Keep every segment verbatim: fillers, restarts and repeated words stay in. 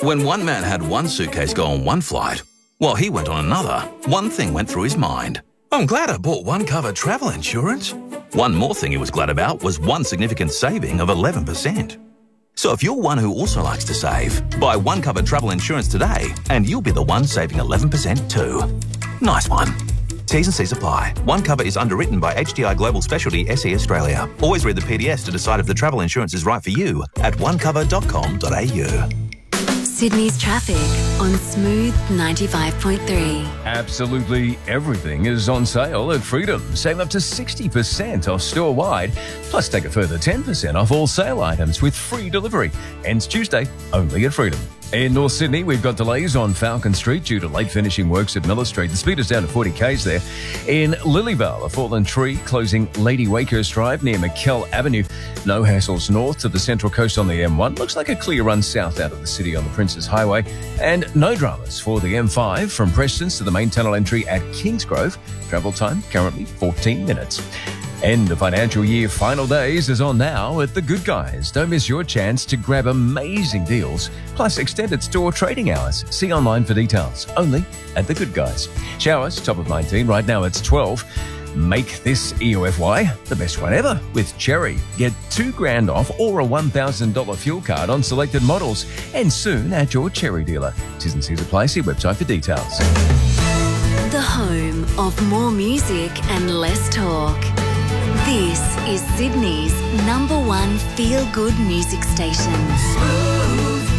When one man had one suitcase go on one flight, while he went on another, one thing went through his mind. I'm glad I bought one cover travel insurance. One more thing he was glad about was one significant saving of eleven percent. So if you're one who also likes to save, buy one cover travel insurance today and you'll be the one saving eleven percent too. Nice one. T's and C's apply. One cover is underwritten by H D I Global Specialty S E Australia. Always read the P D S to decide if the travel insurance is right for you at one cover dot com dot a u. Sydney's traffic on Smooth ninety-five point three. Absolutely everything is on sale at Freedom. Save up to sixty percent off store-wide. Plus take a further ten percent off all sale items with free delivery. Ends Tuesday, only at Freedom. In North Sydney, we've got delays on Falcon Street due to late finishing works at Miller Street. The speed is down to forty k's there. In Lilyvale, a fallen tree closing Lady Wakehurst Drive near McKell Avenue. No hassles north to the Central Coast on the M one. Looks like a clear run south out of the city on the Princes Highway. And no dramas for the M five from Prestons to the main tunnel entry at Kingsgrove. Travel time currently fourteen minutes. End of financial year final days is on now at The Good Guys. Don't miss your chance to grab amazing deals, plus extended store trading hours. See online for details. Only at The Good Guys. Showers, top of nineteen. Right now it's twelve. Make this E O F Y the best one ever with Cherry. Get two grand off or a one thousand dollars fuel card on selected models. And soon at your Cherry dealer. T's and C's apply. See website for details. The home of more music and less talk. This is Sydney's number one feel-good music station. Smooth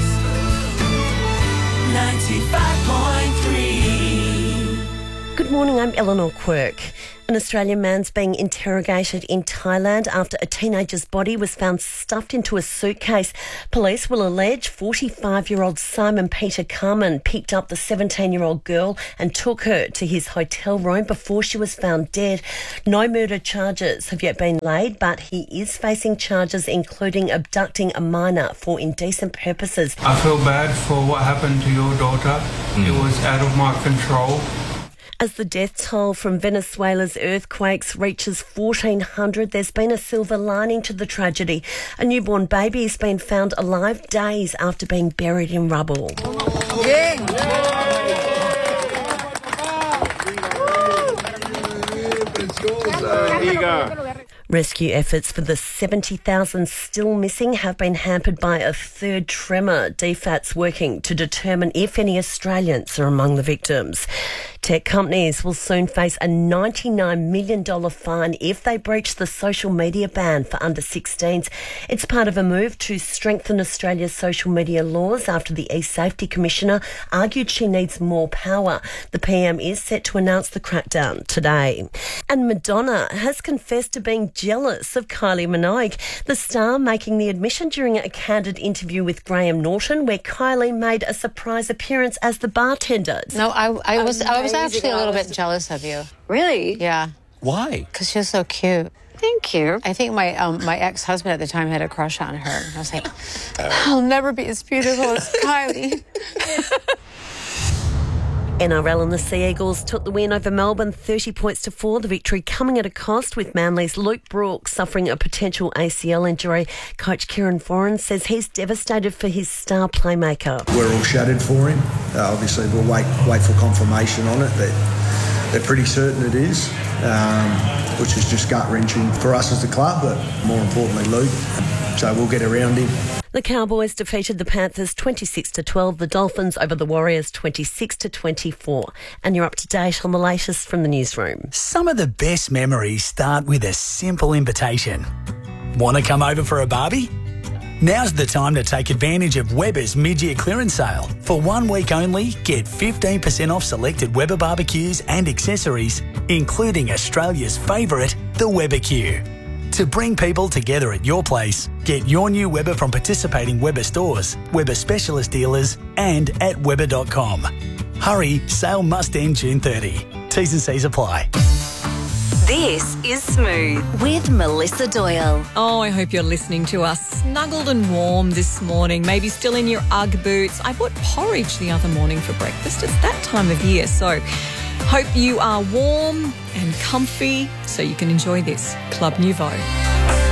ninety-five point three. Good morning, I'm Eleanor Quirk. An Australian man's being interrogated in Thailand after a teenager's body was found stuffed into a suitcase. Police will allege forty-five-year-old Simon Peter Carman picked up the seventeen-year-old girl and took her to his hotel room before she was found dead. No murder charges have yet been laid, but he is facing charges including abducting a minor for indecent purposes. I feel bad for what happened to your daughter. Mm. It was out of my control. As the death toll from Venezuela's earthquakes reaches fourteen hundred, there's been a silver lining to the tragedy. A newborn baby has been found alive days after being buried in rubble. Yeah. Here you go. Rescue efforts for the seventy thousand still missing have been hampered by a third tremor. D FAT's working to determine if any Australians are among the victims. Tech companies will soon face a ninety-nine million dollars fine if they breach the social media ban for under sixteens. It's part of a move to strengthen Australia's social media laws after the e-Safety Commissioner argued she needs more power. The P M is set to announce the crackdown today. And Madonna has confessed to being jealous of Kylie Minogue, the star making the admission during a candid interview with Graham Norton where Kylie made a surprise appearance as the bartender. No, I, I was I was actually a little bit jealous of you. Really? Yeah. Why? Because you're so cute. Thank you. I think my um, my ex-husband at the time had a crush on her. I was like, I'll never be as beautiful as Kylie. N R L and the Sea Eagles took the win over Melbourne thirty points to four. The victory coming at a cost with Manly's Luke Brooks suffering a potential A C L injury. Coach Kieran Foran says he's devastated for his star playmaker. We're all shattered for him. Uh, obviously, we'll wait wait for confirmation on it. That they're pretty certain it is, um, which is just gut-wrenching for us as the club, but more importantly, Luke. So we'll get around him. The Cowboys defeated the Panthers twenty-six to twelve, the Dolphins over the Warriors twenty-six to twenty-four. And you're up to date on the latest from the newsroom. Some of the best memories start with a simple invitation. Want to come over for a barbie? Now's the time to take advantage of Weber's mid-year clearance sale. For one week only, get fifteen percent off selected Weber barbecues and accessories, including Australia's favourite, the Weber Q. To bring people together at your place, get your new Weber from participating Weber stores, Weber specialist dealers and at weber dot com. Hurry, sale must end June thirtieth. T's and C's apply. This is Smooth with Melissa Doyle. Oh, I hope you're listening to us snuggled and warm this morning, maybe still in your Ugg boots. I bought porridge the other morning for breakfast. It's that time of year, so hope you are warm and comfy so you can enjoy this Club Nouveau.